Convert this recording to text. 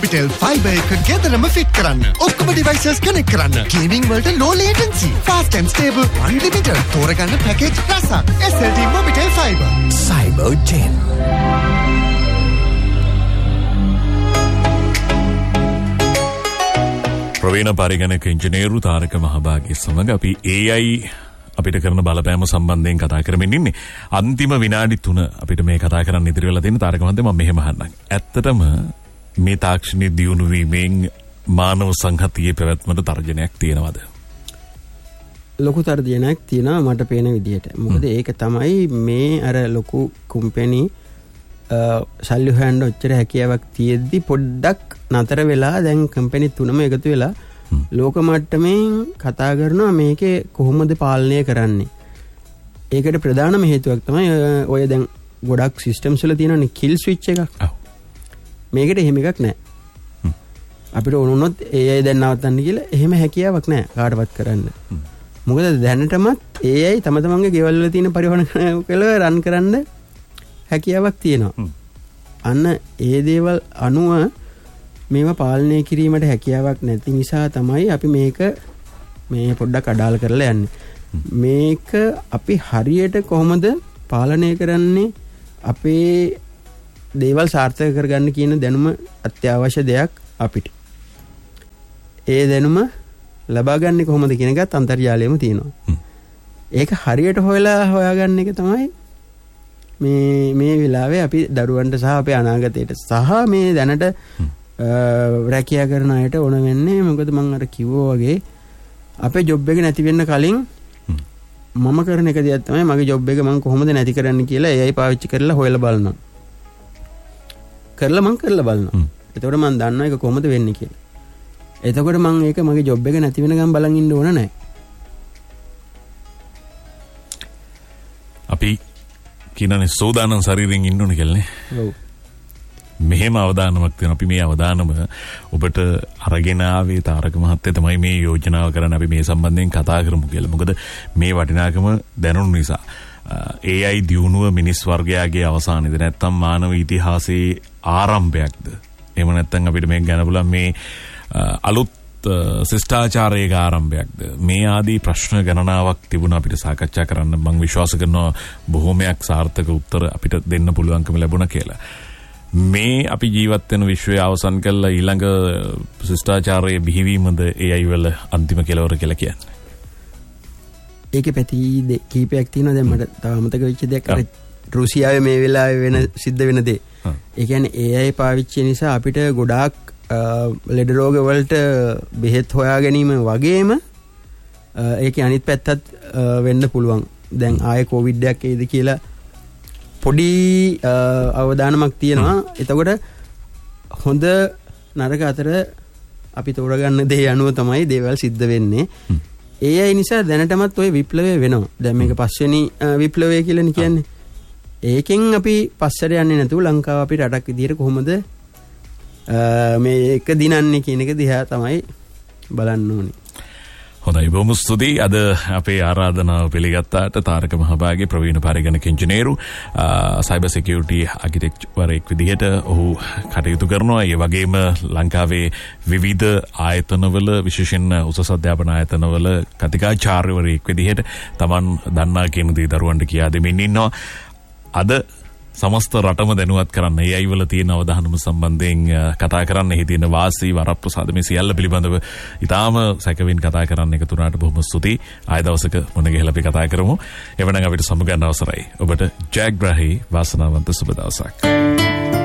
Orbital fiber එක ගෙදරම fit කරන්න. ඔක්කොම devices connect කරන්න. Gaming වලට low latency, fast and stable, unlimited. තෝරගන්න package රසක්. SLT Orbital fiber. Cyber 10. ප්‍රවීණ පරිගණක ඉංජිනේරු තාරක මහභාගී සමග අපි AI අපිට කරන බලපෑම සම්බන්ධයෙන් කතා කරමින් ඉන්නේ. අන්තිම විනාඩි 3 අපිට මේ කතා කරන්න ඉදිරි වෙලා තියෙන තාරක මහත්තයා මම මෙහෙම අහන්නම්. ඇත්තටම මේ තාක්ෂණයේ දියුණු වීමෙන් මානව සංහතියේ පැවැත්මට තර්ජනයක් තියෙනවද? ලොකු තර්ජනයක් තියෙනවා මට පේන විදිහට. මොකද ඒක තමයි මේ අර ලොකු කම්පැනි සල්ලි හොයන්න ඔච්චර හැකියාවක් තියෙද්දි පොඩ්ඩක් නතර වෙලා දැන් කම්පැනි තුනම එකතු වෙලා ලෝක මට්ටමින් කතා කරනවා මේකේ කොහොමද පාලනය කරන්නේ. ඒකට ප්‍රධානම හේතුවක් තමයි ඔය දැන් ගොඩක් සිස්ටම්ස් වල තියෙනනේ කිල් ස්විච් එකක්. මේකට එහෙම එකක් නැහැ. අපිට ඕනොත් AI දැන් නවත්තන්න කියලා එහෙම හැකියාවක් නැහැ කාටවත් කරන්න. මොකද දැනටමත් AI තම තමන්ගේ ගෙවල් වල තියෙන පරිවහන කළ රන් කරන්න හැකියාවක් තියෙනවා. අන්න ඒ දේවල් අනුව මේවා පාලනය කිරීමට හැකියාවක් නැති නිසා තමයි අපි මේ පොඩ්ඩක් අඩාල කරලා යන්නේ. මේක අපි හරියට කොහොමද පාලනය කරන්නේ අපේ දේවල් සාර්ථක කරගන්න කියන දැනුම අත්‍යවශ්‍ය දෙයක් අපිට. ඒ දැනුම ලබා ගන්න කොහොමද කියන එකත් අන්තර්ජාලයේම තියෙනවා. ඒක හරියට හොයාගන්න එක තමයි මේ වෙලාවේ අපි දරුවන්ට සහ අපේ අනාගතයට සහ මේ දැනට රැකියා කරන අයට ඕන වෙන්නේ. මොකද මම අර කිව්වා වගේ අපේ ජොබ් එක නැති වෙන්න කලින් මම කරන එක දෙයක් තමයි මගේ ජොබ් එක මම කොහොමද නැති කරන්න කියලා AI පාවිච්චි කරලා හොයලා බලනවා. කරලා බලනවා. එතකොට මම දන්නවා ඒක කොහොමද වෙන්නේ කියලා. එතකොට මම ඒක මගේ ජොබ් එක නැති වෙනකම් බලන් ඉන්න ඕන නැහැ. අපි කියනනේ සෝදානම් ශරීරයෙන් ඉන්න ඕන කියලා නේ. ඔව්. මෙහෙම අවදානමක් තියෙනවා. අපි මේ අවදානම ඔබට අරගෙන ආවේ තාරක මහත්තයා තමයි මේ යෝජනාව කරන්න අපි මේ සම්බන්ධයෙන් කතා කරමු කියලා. මොකද මේ වටිනාකම දැනුණු නිසා AI දියුණුව මිනිස් වර්ගයාගේ අවසානයේද නැත්නම් මානව ඉතිහාසයේ ආරම්භයක්ද? එහෙම නැත්නම් අපිට මේක ගන්න පුළුවන් මේ අලුත් ශිෂ්ටාචාරයේ ආරම්භයක්ද? මේ ආදී ප්‍රශ්න ගණනාවක් තිබුණා අපිට සාකච්ඡා කරන්න. මම විශ්වාස කරනවා බොහෝමයක් සාර්ථක උත්තර අපිට දෙන්න පුළුවන්කම ලැබුණා කියලා. මේ අපි ජීවත් වෙන විශ්වය අවසන් කළා ඊළඟ ශිෂ්ටාචාරයේ බිහිවීමද AI වල අන්තිම කෙලවර කියලා කියන්නේ. ඒකේ පැති කීපයක් තියෙනවා. දැන් මට තව අමතක වෙච්ච දෙයක් අර රුසියාවේ මේ වෙලාවේ සිද්ධ වෙන දේ. ඒ කියන්නේ AI පාවිච්චි නිසා අපිට ගොඩාක් ලෙඩ රෝග වලට බෙහෙත් හොයා ගැනීම වගේම ඒකේ අනිත් පැත්තත් වෙන්න පුළුවන්. දැන් ආයේ කොවිඩ් එකක් එයිද කියලා පොඩි අවදානමක් තියෙනවා. එතකොට හොඳ නරක අතර අපි තෝරගන්න දේ අනුව තමයි දේවල් සිද්ධ වෙන්නේ. AI නිසා දැනටමත් ওই විප්ලවය වෙනවා. දැන් මේක පස්වෙනි විප්ලවය කියලානේ කියන්නේ. ඒකෙන් අපි පස්සට යන්නේ නැතුව ලංකාව අපි රටක් විදියට කොහොමද මේක දිනන්නේ කියන එක දිහා තමයි බලන්න ඕනේ. හොඳයි, බොහොම ස්තුතියි. අද අපේ ආරාධනාව පිළිගත්තාට තාරක මහභාගී ප්‍රවීණ පරිගණක ඉංජිනේරු සයිබර් සිකියුරිටි ආකිටෙක්චර් විදිහට ඔහු කටයුතු කරනවා. ඒ වගේම ලංකාවේ විවිධ ආයතනවල විශේෂයෙන් උසස් අධ්‍යාපන ආයතනවල කතිකාචාර්යවරයෙක් විදිහට Taman දන්නා කියන දේ දරුවන්ට කියා දෙමින් ඉන්නවා. අද සමස්ත රටම දැනුවත් කරන්න AI වල තියෙන අවධානම සම්බන්ධයෙන් කතා කරන්න එහි තියෙන වාසී වරප්‍රසාද මේ සියල්ල පිළිබඳව ඉතාම සැකවින් කතා කරන්න එකතු වුණාට බොහොම ස්තුතියි. ආය දවසක මුණ ගැහිලා අපි කතා කරමු. එවනම් අපිට සමුගන්න අවසරයි. ඔබට ජයග්‍රාහී වාසනාවන්ත සුබ දවසක්.